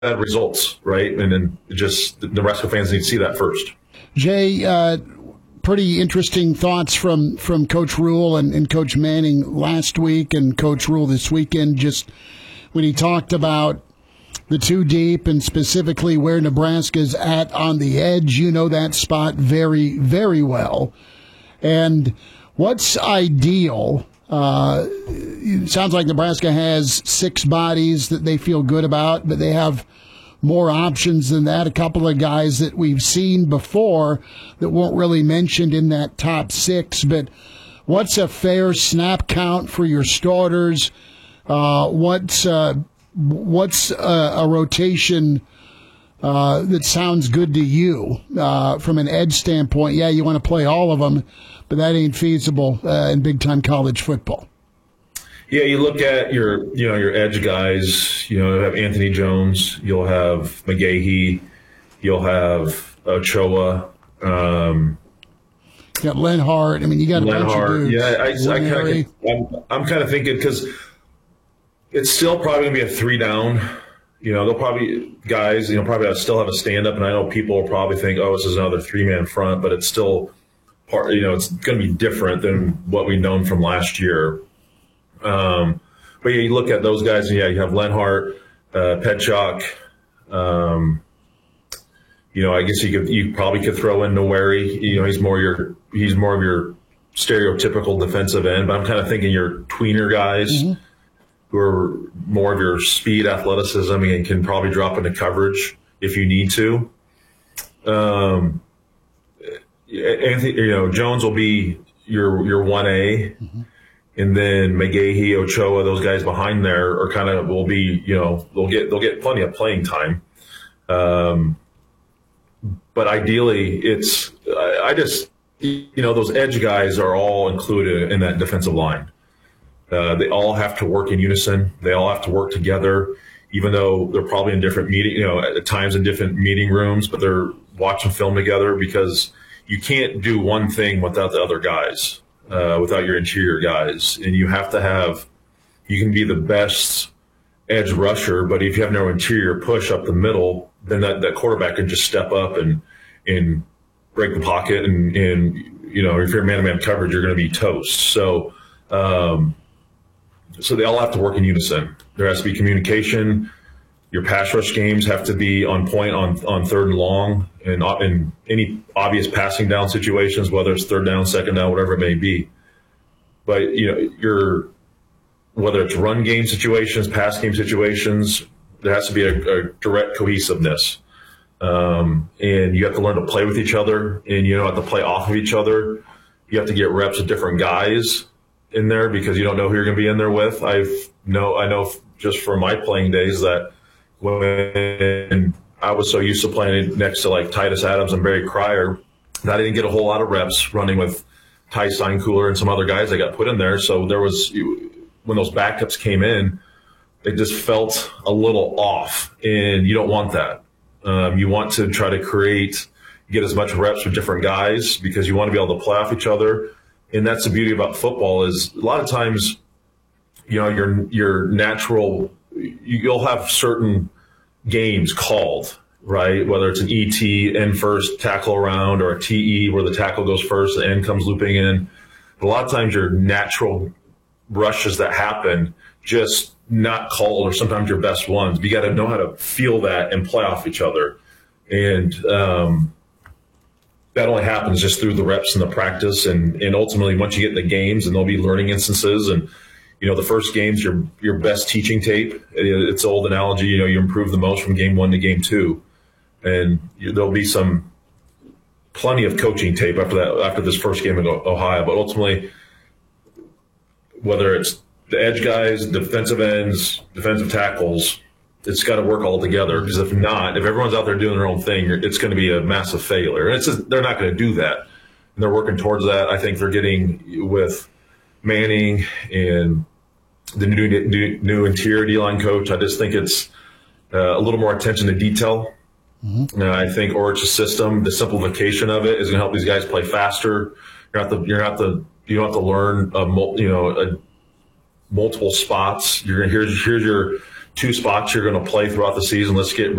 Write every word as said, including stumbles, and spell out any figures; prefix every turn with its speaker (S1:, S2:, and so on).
S1: had results, right? And then just the Nebraska fans need to see that first.
S2: Jay, uh, pretty interesting thoughts from, from Coach Rhule and, and Coach Manning last week and Coach Rhule this weekend, just when he talked about the two deep and specifically where Nebraska's at on the edge. You know that spot very, very well. And what's ideal? Uh, it sounds like Nebraska has six bodies that they feel good about, but they have more options than that. A couple of guys that we've seen before that weren't really mentioned in that top six. But what's a fair snap count for your starters? Uh, what's uh, what's a, a rotation uh, that sounds good to you uh, from an edge standpoint? Yeah, you want to play all of them, but that ain't feasible uh, in big-time college football.
S1: Yeah, you look at your, you know, your edge guys. You know, you have Anthony Jones, you'll have McGahee, you'll have Ochoa. Um,
S2: you got Lenhart. I mean, you got a bunch of dudes.
S1: Yeah, I, I kind of, I'm, I'm kind of thinking because it's still probably going to be a three down. You know, they'll probably guys, you know, probably still have a stand up, and I know people will probably think, oh, this is another three man front, but it's still part. You know, it's going to be different than what we've known from last year. Um, but yeah, you look at those guys, and yeah, you have Lenhart, uh, Petchak. Um, you know, I guess you could, you probably could throw in Noweri. You know, he's more your, he's more of your stereotypical defensive end. But I'm kind of thinking your tweener guys mm-hmm. who are more of your speed, athleticism, and can probably drop into coverage if you need to. Um, Anthony, you know, Jones will be your your one A. Mm-hmm. And then McGahee, Ochoa, those guys behind there are kind of will be, you know, they'll get they'll get plenty of playing time. Um, but ideally, it's I, I just you know those edge guys are all included in that defensive line. Uh, they all have to work in unison. They all have to work together, even though they're probably in different meeting, you know, at times in different meeting rooms. But they're watching film together because you can't do one thing without the other guys. Uh, without your interior guys, and you have to have, you can be the best edge rusher, but if you have no interior push up the middle, then that, that quarterback can just step up and and break the pocket, and, and you know, if you're man-to-man coverage, you're going to be toast. So, um, so they all have to work in unison. There has to be communication. Your pass rush games have to be on point on, on third and long, and in any obvious passing down situations, whether it's third down, second down, whatever it may be. But you know, your whether it's run game situations, pass game situations, there has to be a, a direct cohesiveness, um, and you have to learn to play with each other, and you don't have to play off of each other. You have to get reps with different guys in there because you don't know who you're going to be in there with. I've know I know just from my playing days that when I was so used to playing next to like Titus Adams and Barry Cryer, that I didn't get a whole lot of reps running with Ty Steinkooler and some other guys that got put in there. So there was, when those backups came in, they just felt a little off, and you don't want that. Um, you want to try to create, get as much reps with different guys because you want to be able to play off each other. And that's the beauty about football is a lot of times, you know, your your natural, you'll have certain games called, right? Whether it's an E T, end first, tackle around, or a T E where the tackle goes first, the end comes looping in. But a lot of times your natural rushes that happen just not called, or sometimes your best ones. But you got to know how to feel that and play off each other. And um, that only happens just through the reps and the practice. And, and ultimately, once you get in the games, and there'll be learning instances, and you know, the first game's your your best teaching tape. It's an old analogy. You know, you improve the most from game one to game two, and you, there'll be some plenty of coaching tape after that, after this first game in Ohio. But ultimately, whether it's the edge guys, defensive ends, defensive tackles, it's got to work all together. Because if not, if everyone's out there doing their own thing, it's going to be a massive failure. And it's just, they're not going to do that, and they're working towards that. I think they're getting with Manning and the new, new new interior D-line coach. I just think it's uh, a little more attention to detail. Mm-hmm. Uh, I think Orich's system, the simplification of it, is going to help these guys play faster. You're not the you're not the you don't have to learn a, you know a, multiple spots. You're gonna here's here's your two spots you're going to play throughout the season. Let's get